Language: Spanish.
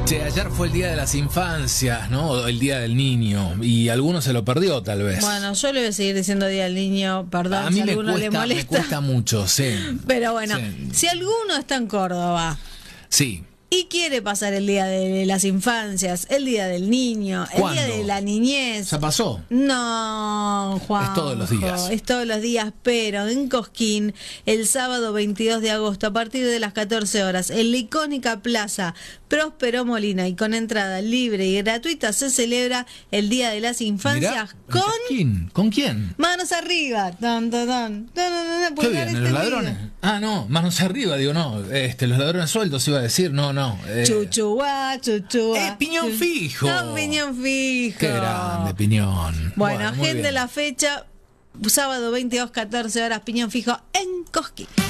Che, ayer fue el Día de las Infancias, ¿no? O el Día del Niño. Y alguno se lo perdió, tal vez. Bueno, yo le voy a seguir diciendo Día del Niño, perdón a mí si a alguno le molesta. Me cuesta mucho, sí. Pero bueno, sí. Si alguno está en Córdoba Sí. y quiere pasar el Día de las Infancias, el Día del Niño, el ¿Cuándo? Día de la Niñez... ¿Ya pasó? No, Juan. Es todos los días. Es todos los días, pero en Cosquín, el sábado 22 de agosto, a partir de las 14 horas, en la icónica plaza Próspero Molina y con entrada libre y gratuita, se celebra el Día de las Infancias. Mirá, ¿Con quién? Manos arriba. ¿Qué vienen, los ladrones? Ah, no, manos arriba, digo, no. Los ladrones sueltos iba a decir, no. Chuchuá. Piñón Fijo. No, Piñón Fijo. Qué grande, Piñón. Bueno, agenda la fecha, sábado 22, 14 horas, Piñón Fijo en Cosquín.